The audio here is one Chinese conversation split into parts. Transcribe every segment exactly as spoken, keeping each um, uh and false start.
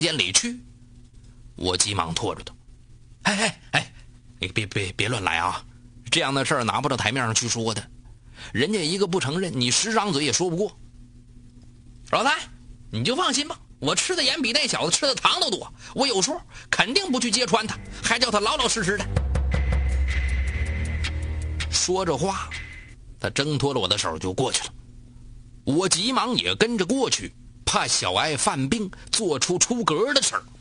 间里去。我急忙拖着他，哎哎哎，你别别别乱来啊！这样的事儿拿不到台面上去说的，人家一个不承认，你十张嘴也说不过。老太，你就放心吧，我吃的盐比那小子吃的糖都多，我有数，肯定不去揭穿他，还叫他老老实实的。说着话，他挣脱了我的手就过去了。我急忙也跟着过去，怕小艾犯病做出出格的事儿。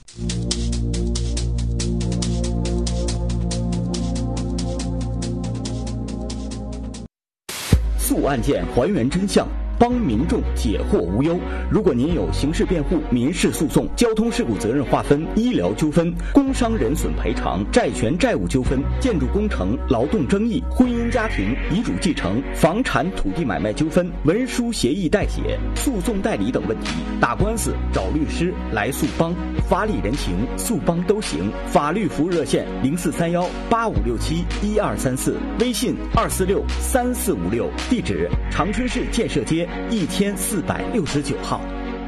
诉案件，还原真相，帮民众解惑无忧。如果您有刑事辩护、民事诉讼、交通事故责任划分、医疗纠纷、工伤人损赔偿、债权债务纠纷、建筑工程、劳动争议、婚姻家庭、遗嘱继承、房产土地买卖纠纷、文书协议代写、诉讼代理等问题，打官司找律师来诉帮，法理人情诉帮都行。法律服务热线零四三幺八五六七一二三四，微信二四六三四五六，地址长春市建设街一千四百六十九号。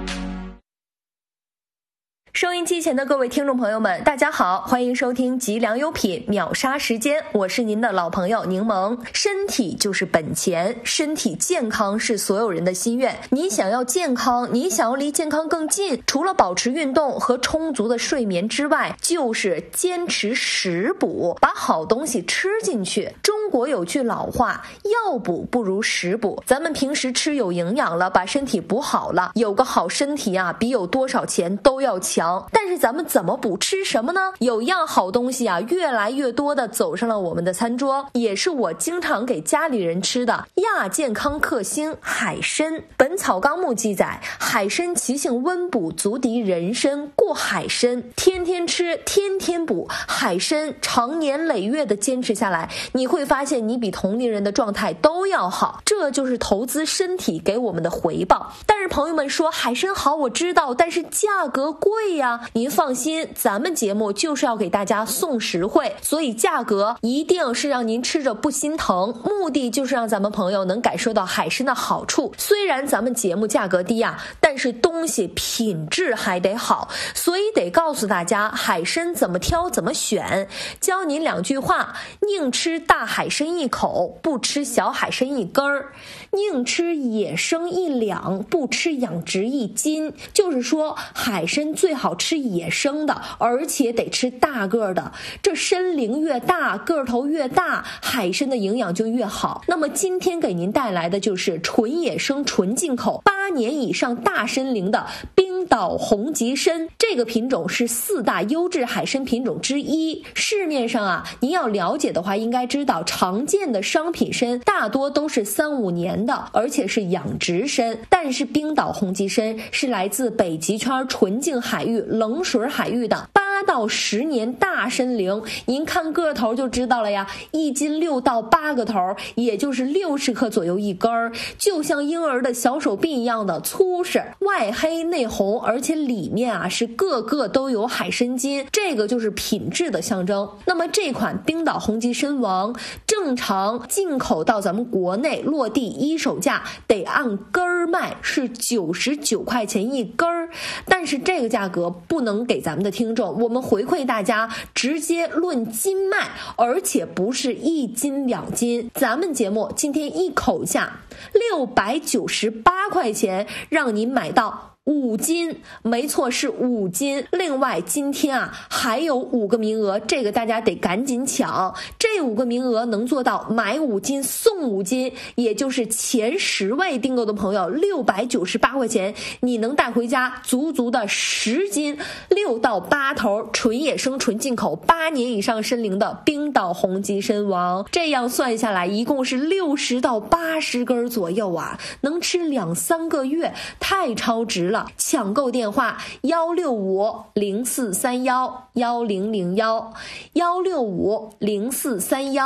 收音机前的各位听众朋友们，大家好，欢迎收听吉良优品秒杀时间，我是您的老朋友柠檬。身体就是本钱，身体健康是所有人的心愿。你想要健康，你想要离健康更近，除了保持运动和充足的睡眠之外，就是坚持食补，把好东西吃进去。中国有句老话，药补不如食补。咱们平时吃有营养了，把身体补好了，有个好身体啊，比有多少钱都要强。但是咱们怎么补，吃什么呢？有样好东西啊，越来越多的走上了我们的餐桌，也是我经常给家里人吃的亚健康克星海参。本草纲目记载，海参其性温补，足敌人参，故海参天天吃，天天补。海参长年累月的坚持下来，你会发现你比同龄人的状态都要好，这就是投资身体给我们的回报。但是朋友们说海参好，我知道，但是价格贵呀。您放心，咱们节目就是要给大家送实惠，所以价格一定是让您吃着不心疼，目的就是让咱们朋友能感受到海参的好处。虽然咱们节目价格低啊，但是东西品质还得好，所以得告诉大家海参怎么挑怎么选。教您两句话：宁吃大海参一口，不吃小海参一根儿；宁吃野生一两，不吃养殖一斤。就是说海参最好吃野生的，而且得吃大个的，这参龄越大，个头越大，海参的营养就越好。那么今天给您带来的就是纯野生纯进口八年以上大参龄的冰岛红极参，这个品种是四大优质海参品种之一。市面上啊，您要了解的话应该知道，常见的商品参大多都是三五年的，而且是养殖参，但是冰岛红极参是来自北极圈纯净海域冷水海域的八到十年大参龄，您看个头就知道了呀，一斤六到八个头，也就是六十克左右一根儿，就像婴儿的小手臂一样的粗实，外黑内红，而且里面啊是个个都有海参筋，这个就是品质的象征。那么这款冰岛红极参王正常进口到咱们国内落地一手价得按根儿卖，是九十九块钱一根儿，但是这个价格不能给咱们的听众，我们回馈大家直接论斤卖，而且不是一斤两斤，咱们节目今天一口价六百九十八块钱，让您买到五斤，没错，是五斤。另外今天啊还有五个名额，这个大家得赶紧抢，这五个名额能做到买五斤送五斤，也就是前十位订购的朋友六百九十八块钱，你能带回家足足的十斤六到八头纯野生纯进口八年以上参龄的冰岛红极参王，这样算下来一共是六十到八十根左右啊，能吃两三个月，太超值了。抢购电话幺六五零四三幺幺零零幺幺六五零四三幺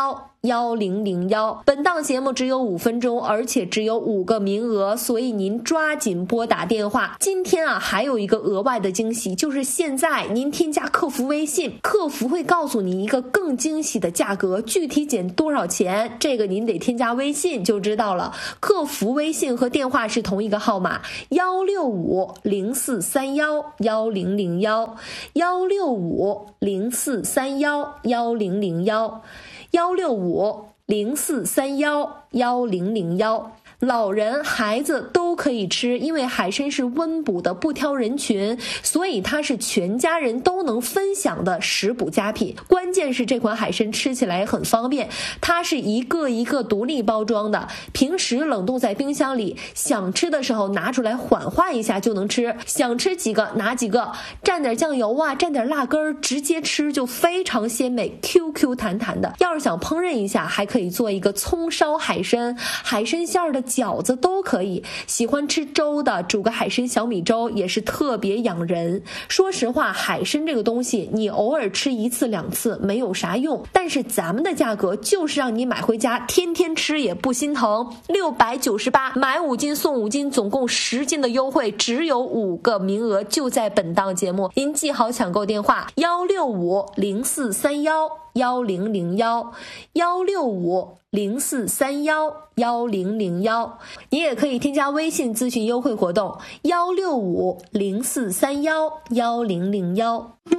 幺零零幺。本档节目只有五分钟，而且只有五个名额，所以您抓紧拨打电话。今天啊，还有一个额外的惊喜，就是现在您添加客服微信，客服会告诉你一个更惊喜的价格，具体减多少钱，这个您得添加微信就知道了。客服微信和电话是同一个号码，幺六五零四三幺幺零零幺，幺六五零四三幺幺零零幺，幺六五零四三幺幺零零幺。老人孩子都可以吃，因为海参是温补的，不挑人群，所以它是全家人都能分享的食补佳品。关键是这款海参吃起来很方便，它是一个一个独立包装的，平时冷冻在冰箱里，想吃的时候拿出来缓化一下就能吃，想吃几个拿几个，蘸点酱油啊，蘸点辣根直接吃就非常鲜美 ，Q Q 弹弹的。要是想烹饪一下，还可以做一个葱烧海参，海参馅儿的饺子都可以，喜欢吃粥的煮个海参小米粥也是特别养人。说实话，海参这个东西你偶尔吃一次两次没有啥用，但是咱们的价格就是让你买回家天天吃也不心疼。六百九十八买五斤送五斤，总共十斤的优惠，只有五个名额，就在本档节目，您记好抢购电话幺六五零四三幺幺零零幺，幺六五零四三幺幺零零幺。你也可以添加微信咨询优惠活动幺六五零四三幺幺零零幺。